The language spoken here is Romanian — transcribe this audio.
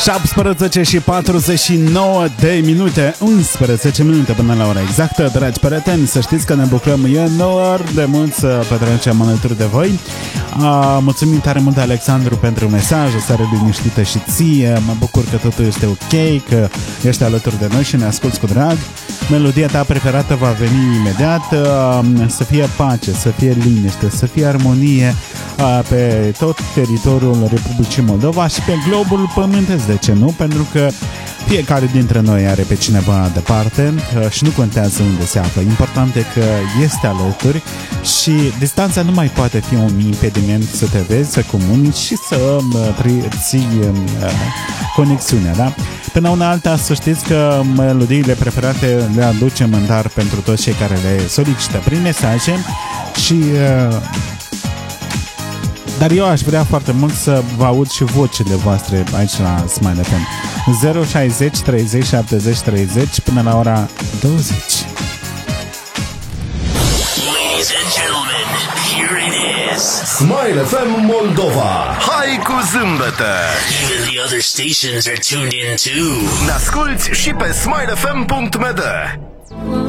17 și 49 de minute, 11 minute până la ora exactă. Dragi prieteni, să știți că ne bucurăm enorm de mult să petrecem alături de voi. Mulțumim tare mult, Alexandru, pentru mesaj. O seară liniștită și ție. Mă bucur că totul este ok, că ești alături de noi și ne asculți cu drag. Melodia ta preferată va veni imediat. Să fie pace, să fie liniște, să fie armonie pe tot teritoriul Republicii Moldova și pe globul pământesc, de ce nu? Pentru că fiecare dintre noi are pe cineva departe și nu contează unde se află. Important e că este alături și distanța nu mai poate fi un impediment să te vezi, să comunici și să ții conexiunea, da? Până una alta, să știți că melodiile preferate le aducem în dar pentru toți cei care le solicită prin mesaje și... Dar eu aș vrea foarte mult să vă aud și vocile voastre aici la Smile FM. 060 30 70 30 până la ora 20. Ladies and gentlemen, here it is. Smile FM Moldova. Hai cu zâmbete. Even the other stations are tuned in too. Ne asculți și pe smilefm.md.